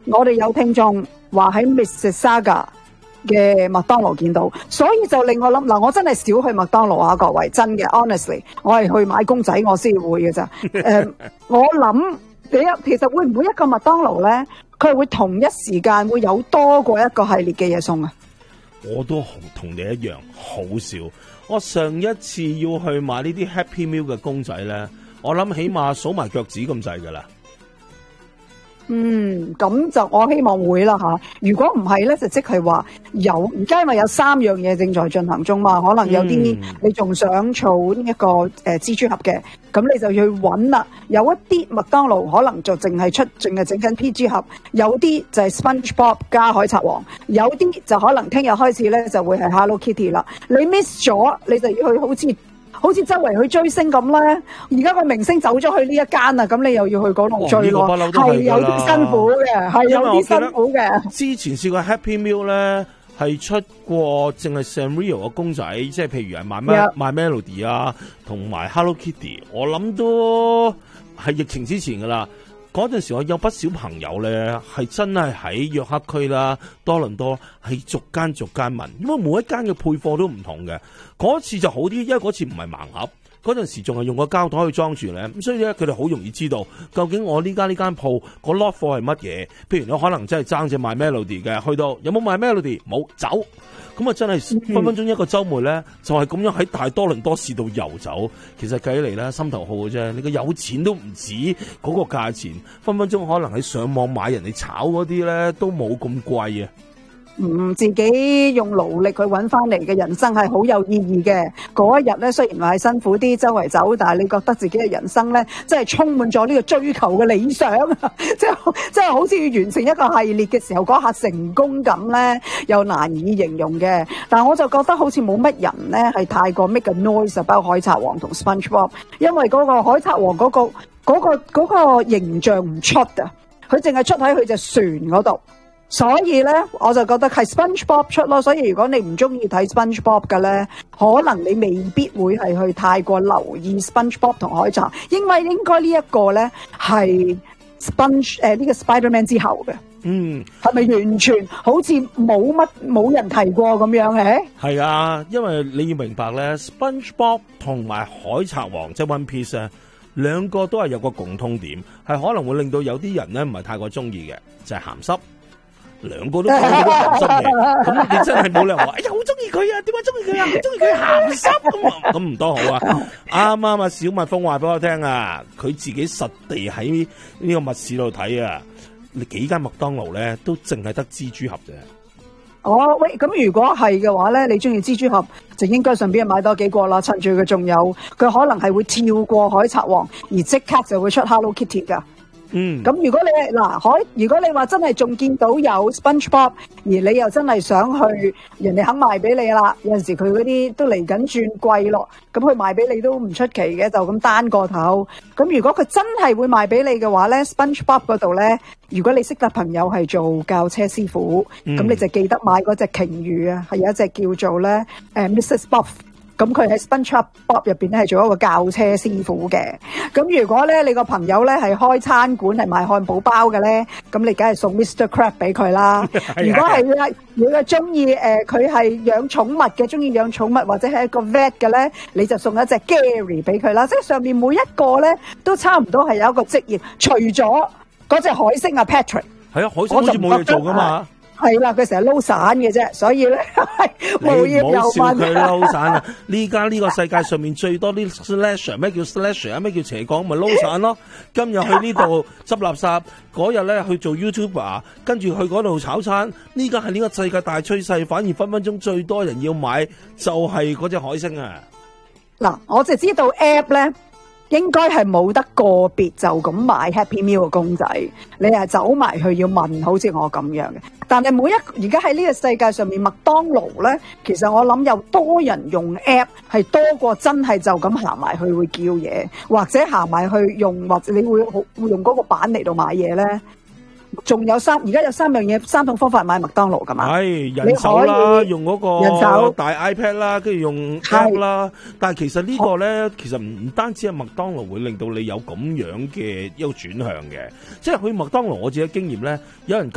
我哋有聽眾話喺 Mississauga 嘅麥當勞見到，所以就令我諗嗱，我真係少去麥當勞啊，各位，真嘅 ，honestly， 我係去買公仔我先會嘅咋。我諗其實會唔會一個麥當勞咧，佢係會同一時間會有多過一個系列嘅嘢送啊？ 我都同你一樣，好少。我上一次要去買呢啲 Happy Meal 嘅公仔咧，我諗起碼數埋腳趾咁滯噶啦。 咁就我希望會啦吓。如果唔係咧，就即係話而家因為有3樣嘢正在進行中嘛，可能有啲你仲想儲呢一個蜘蛛俠嘅，咁你就要去揾啦。有一啲麥當勞可能就淨係整緊 PG 盒，有啲就係 SpongeBob 加海賊王，有啲就可能聽日開始咧就會係 Hello Kitty 啦。你 miss 咗，你就要去好似周圍去追星咁咧，而家個明星走咗去呢一間啊，咁你又要去嗰度追咯，係有啲辛苦嘅，係有啲辛苦嘅。 之前試過 Happy Meal 咧，係出過淨係 Sanrio 嘅公仔，即係譬如係 My Melody 啊，同埋 Hello Kitty， 我諗都係疫情之前噶啦。嗰陣時我有不少朋友咧，係真係喺約克區啦、多倫多係逐間問，因為每一間嘅配貨都唔同嘅。嗰次就好啲，因為嗰次唔係盲盒，嗰陣時仲係用個膠袋去裝住咧，咁所以咧佢哋好容易知道究竟我呢間鋪個 lot 貨係乜嘢。譬如你可能真係爭隻賣 Melody 嘅，去到有冇賣 Melody？冇，走。咁啊真係分分鐘一個週末咧，就係咁樣喺大多倫多市度遊走。其實計起嚟咧，心頭好嘅啫。你個有錢都唔止嗰個價錢，分分鐘可能喺上網買人哋炒嗰啲咧，都冇咁貴啊。 自己用勞力去揾翻嚟嘅人生係好有意義嘅。嗰一日咧，雖然話係辛苦啲周圍走，但係你覺得自己嘅人生咧，真係充滿咗呢個追求嘅理想啊！即係好似要完成一個系列嘅時候，嗰下成功感咧，又難以形容嘅。但係我就覺得好似冇乜人咧係太過 make a noise about 海賊王同 SpongeBob， 因為嗰個海賊王嗰個形象唔出啊，佢淨係出喺佢隻船嗰度。所以咧，我就覺得係 SpongeBob 出咯。所以如果你唔中意睇 SpongeBob 嘅咧，可能你未必會係去太過留意 SpongeBob 同海賊，因為應該呢一個咧係呢個 Spider-Man 之後嘅。係咪完全好似冇人提過咁樣嘅？係啊，因為你要明白咧 ，SpongeBob 同埋海賊王即係 One Piece 咧，兩個都係有個共通點，係可能會令到有啲人咧唔係太過中意嘅，就係鹹濕。兩個都講到鹹濕嘅，咁你真係冇理由話，哎呀好中意佢啊，點解中意佢啊？中意佢鹹濕咁唔多好啊！啱啱啊，小蜜蜂話俾我聽啊，佢自己實地喺呢個密市度睇啊，你幾間麥當勞咧都淨係得蜘蛛俠啫。 哦，喂，咁如果係嘅話咧，你中意蜘蛛俠就應該順便買多幾個啦，趁住佢仲有，佢可能係會跳過海賊王，而即刻就會出 Hello Kitty 噶。咁如果你如果你話真係仲見到有 SpongeBob， 而你又真係想去，人哋肯賣俾你啦，有陣時佢嗰啲都嚟緊轉貴咯，咁佢賣俾你都唔出奇嘅，就咁單個頭。咁如果佢真係會賣俾你嘅話咧，SpongeBob 嗰度咧，如果你識得朋友係做教車師傅，咁你就記得買嗰隻鯨魚啊，係有一隻叫做咧Mrs. Buff。咁佢喺 SpongeBob 入邊咧係做一個教車師傅嘅。咁如果咧你個朋友咧係開餐館係賣漢堡包嘅咧，咁你梗係送 Mr. Crab 俾佢啦。如果係如果中意佢係養寵物嘅，中意養寵物或者係一個 vet 嘅咧，你就送一隻 Gary 俾佢啦。即係上面每一個咧都差唔多係有一個職業，除咗嗰隻海星啊 Patrick。 係啊，海星好似冇嘢做噶嘛。 係啦，佢成日撈散嘅啫，所以咧無業遊民。 佢撈散啊！呢家呢個世界上面最多啲 slasher， 咩叫 slasher 啊？咩叫邪講？咪撈散咯！今日去呢度執垃圾，嗰日咧去做 YouTuber， 跟住去嗰度炒餐。呢家係呢個世界大趨勢，反而分分鐘最多人要買就係嗰隻海星啊！ 嗱，我就知道 app 咧。應該係冇得個別就咁買 Happy Meal 嘅公仔，你係走埋去要問，好似我咁樣嘅。但係而家喺呢個世界上面，麥當勞咧，其實我諗有多人用 app 係多過真係就咁行埋去會叫嘢，或者行埋去用，或者你會用嗰個板嚟到買嘢咧。仲有而家有3樣嘢，3種方法買麥當勞噶嘛？係人手啦，用嗰個大 iPad 啦，跟住用 app 啦。但係其實呢個咧，其實唔單止係麥當勞會令到你有咁樣嘅一個轉向嘅，即係去麥當勞我自己經驗咧，有人